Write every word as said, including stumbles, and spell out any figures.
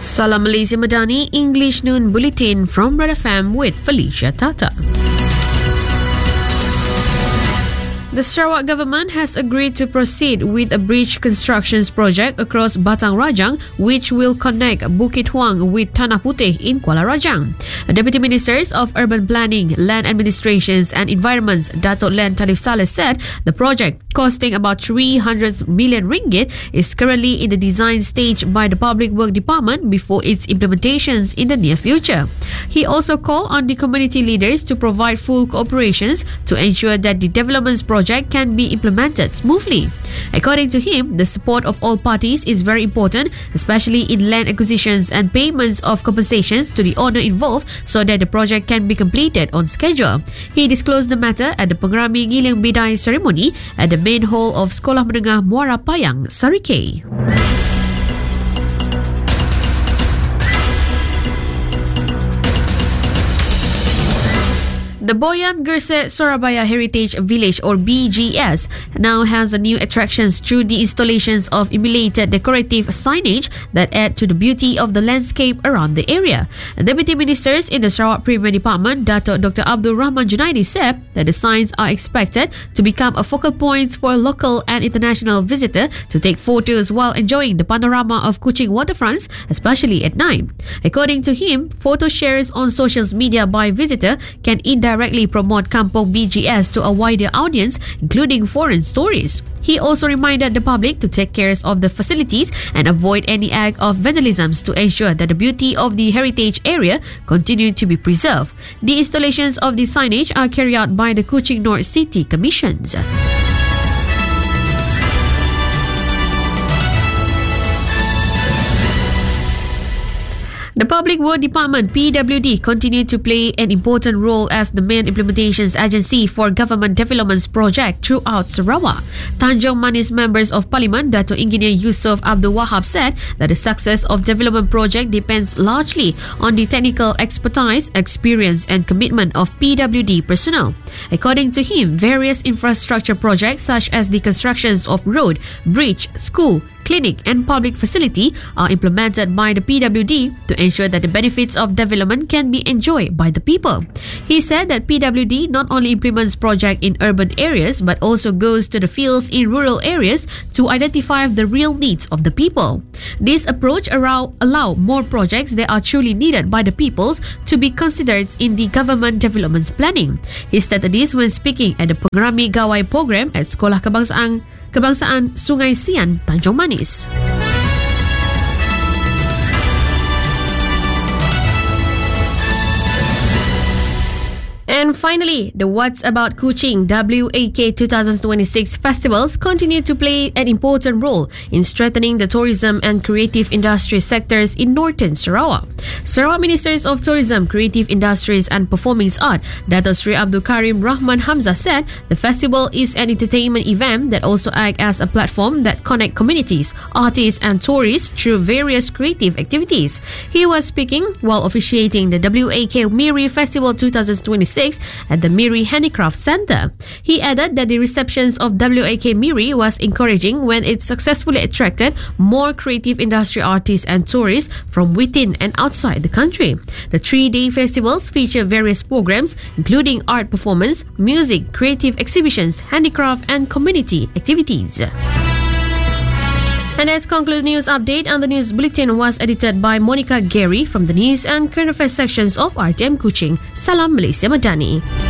Salam Malaysia Madani, English Noon Bulletin from Red F M with Felicia Tata. The Sarawak government has agreed to proceed with a bridge constructions project across Batang Rajang, which will connect Bukit Huang with Tanah Puteh in Kuala Rajang. The Deputy Ministers of Urban Planning, Land Administrations and Environments, Dato' Len Tarif Saleh, said the project, costing about three hundred million ringgit, is currently in the design stage by the Public Work Department before its implementations in the near future. He also called on the community leaders to provide full cooperations to ensure that the developments project can be implemented smoothly. According to him, the support of all parties is very important, especially in land acquisitions and payments of compensations to the owner involved so that the project can be completed on schedule. He disclosed the matter at the Pengerami Ngiling Bidai ceremony at the main hall of Sekolah Menengah Muara Payang, Sarikei. The Boyan Gerset Surabaya Heritage Village, or B G S, now has a new attractions through the installations of emulated decorative signage that add to the beauty of the landscape around the area. Deputy Ministers in the Sarawak Premier Department, Dato' Doctor Abdul Rahman Junaidi, said that the signs are expected to become a focal point for local and international visitors to take photos while enjoying the panorama of Kuching waterfronts, especially at night. According to him, photo shares on social media by visitor can indirectly directly promote Kampong B G S to a wider audience, including foreign tourists. He also reminded the public to take care of the facilities and avoid any act of vandalism to ensure that the beauty of the heritage area continue to be preserved. The installations of the signage are carried out by the Kuching North City Commissions. The Public Work Department, P W D, continued to play an important role as the main implementations agency for government developments project throughout Sarawak. Tanjung Manis Members of Parliament, Dato' Engineer Yusof Abdul Wahab, said that the success of development project depends largely on the technical expertise, experience and commitment of P W D personnel. According to him, various infrastructure projects such as the constructions of road, bridge, school, clinic and public facility are implemented by the P W D to ensure that the benefits of development can be enjoyed by the people. He said that P W D not only implements projects in urban areas but also goes to the fields in rural areas to identify the real needs of the people. This approach allow, allow more projects that are truly needed by the peoples to be considered in the government development planning. He stated this when speaking at the Pengerami Gawai program at Sekolah Kebangsaan Kebangsaan Sungai Sian, Tanjung Manis. And finally, the What's About Kuching W A K twenty twenty-six festivals continue to play an important role in strengthening the tourism and creative industry sectors in northern Sarawak. Sarawak Ministers of Tourism, Creative Industries and Performing Arts, Dato' Sri Abdul Karim Rahman Hamzah, said the festival is an entertainment event that also acts as a platform that connects communities, artists and tourists through various creative activities. He was speaking while officiating the W A K Miri Festival twenty twenty-six at the Miri Handicraft Centre. He added that the receptions of W A K Miri was encouraging when it successfully attracted more creative industry artists and tourists from within and outside the country. The three-day festivals feature various programs including art performance, music, creative exhibitions, handicraft and community activities. And as concludes news update, and the news bulletin was edited by Monica Gary from the news and current affairs sections of R T M Kuching. Salam Malaysia Madani.